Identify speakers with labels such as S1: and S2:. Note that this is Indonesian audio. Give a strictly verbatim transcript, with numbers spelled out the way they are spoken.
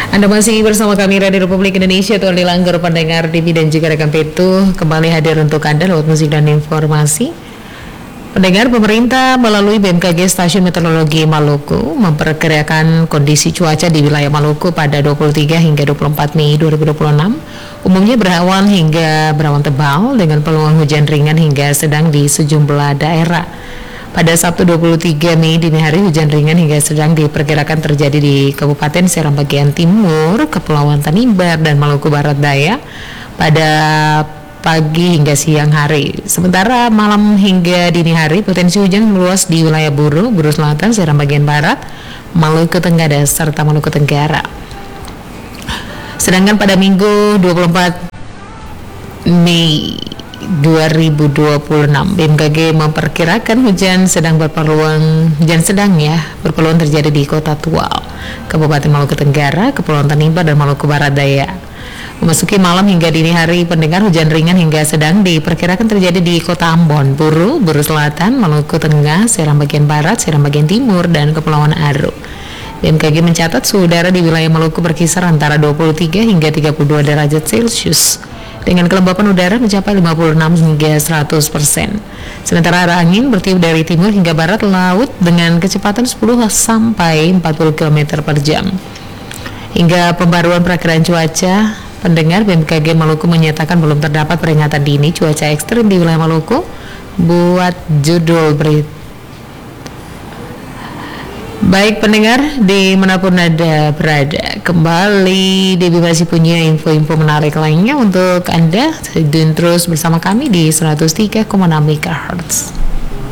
S1: Anda masih bersama kami Radio Republik Indonesia, Tuan Dilanggar, pendengar T V dan juga rekan Petu kembali hadir untuk Anda lewat musik dan informasi. Pendengar, pemerintah melalui B M K G Stasiun Meteorologi Maluku memperkirakan kondisi cuaca di wilayah Maluku pada dua puluh tiga hingga dua puluh empat Mei dua ribu dua puluh enam umumnya berawan hingga berawan tebal dengan peluang hujan ringan hingga sedang di sejumlah daerah. Pada Sabtu dua puluh tiga Mei dini hari, hujan ringan hingga sedang diperkirakan terjadi di Kabupaten Seram bagian timur, Kepulauan Tanimbar, dan Maluku Barat Daya pada pagi hingga siang hari. Sementara malam hingga dini hari, potensi hujan meluas di wilayah Buru, Buru Selatan, Seram bagian barat, Maluku Tenggara, serta Maluku Tenggara. Sedangkan pada Minggu dua puluh empat Mei dua ribu dua puluh enam, B M K G memperkirakan hujan sedang berpeluang hujan sedang ya berpeluang terjadi di Kota Tual, Kabupaten Maluku Tenggara, Kepulauan Tanimbar, dan Maluku Barat Daya. Memasuki malam hingga dini hari, pendengar, hujan ringan hingga sedang diperkirakan terjadi di Kota Ambon, Buru, Buru Selatan, Maluku Tengah, Seram bagian barat, Seram bagian timur, dan Kepulauan Aru. B M K G mencatat suhu udara di wilayah Maluku berkisar antara dua puluh tiga hingga tiga puluh dua derajat Celcius, dengan kelembapan udara mencapai lima puluh enam hingga seratus persen. Sementara arah angin bertiup dari timur hingga barat laut dengan kecepatan sepuluh sampai empat puluh kilometer per jam. Hingga pembaruan perakiraan cuaca, pendengar, B M K G Maluku menyatakan belum terdapat peringatan dini cuaca ekstrim di wilayah Maluku. Buat judul berita. Baik pendengar, dimanapun Anda berada, kembali Debbie masih punya info-info menarik lainnya untuk Anda. Stay tune terus bersama kami di seratus tiga koma enam megahertz.